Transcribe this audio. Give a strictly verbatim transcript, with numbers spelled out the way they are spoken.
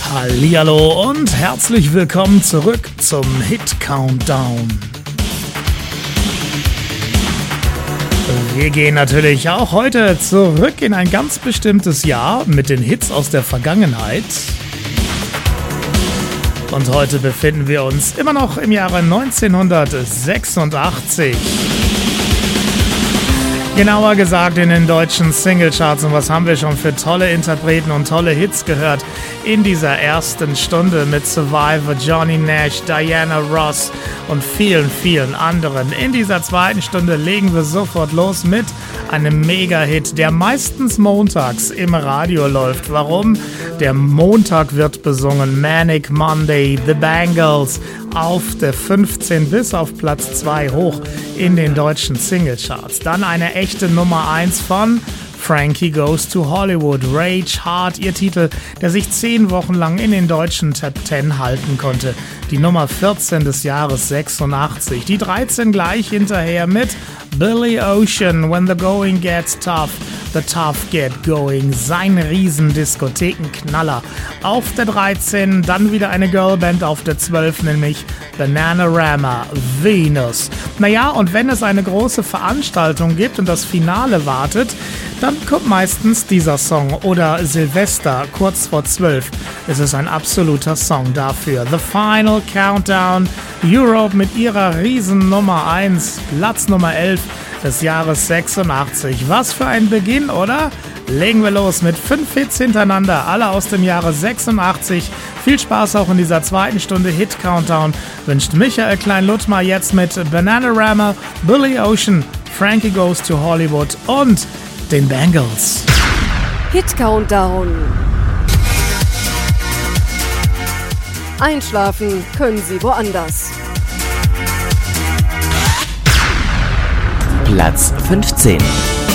Hallihallo und herzlich willkommen zurück zum Hit Countdown. Wir gehen natürlich auch heute zurück in ein ganz bestimmtes Jahr mit den Hits aus der Vergangenheit. Und heute befinden wir uns immer noch im Jahre neunzehnhundertsechsundachtzig. Genauer gesagt in den deutschen Singlecharts. Und was haben wir schon für tolle Interpreten und tolle Hits gehört in dieser ersten Stunde mit Survivor, Johnny Nash, Diana Ross und vielen, vielen anderen. In dieser zweiten Stunde legen wir sofort los mit einem Mega-Hit, der meistens montags im Radio läuft. Warum? Der Montag wird besungen. Manic Monday, The Bangles auf der fünfzehn bis auf Platz zwei hoch in den deutschen Singlecharts. Dann eine echte Nummer eins von Frankie Goes to Hollywood, Rage Hard, ihr Titel, der sich zehn Wochen lang in den deutschen Top zehn halten konnte. Die Nummer vierzehn des Jahres sechsundachtzig. Die dreizehn gleich hinterher mit Billy Ocean, When the Going Gets Tough, The Tough Get Going. Sein Riesendiskothekenknaller. Auf der dreizehn dann wieder eine Girlband auf der zwölf, nämlich Bananarama, Venus. Naja, und wenn es eine große Veranstaltung gibt und das Finale wartet, dann kommt meistens dieser Song. Oder Silvester, kurz vor zwölf. Es ist ein absoluter Song dafür. The Final Countdown, Europe mit ihrer riesen Nummer eins, Platz Nummer elf des Jahres sechsundachtzig. Was für ein Beginn, oder? Legen wir los mit fünf Hits hintereinander, alle aus dem Jahre sechsundachtzig. Viel Spaß auch in dieser zweiten Stunde Hit Countdown wünscht Michael Klein-Luttmar jetzt mit Bananarama, Billy Ocean, Frankie Goes to Hollywood und den Bangles. Hit Countdown. Einschlafen können Sie woanders. Platz fünfzehn.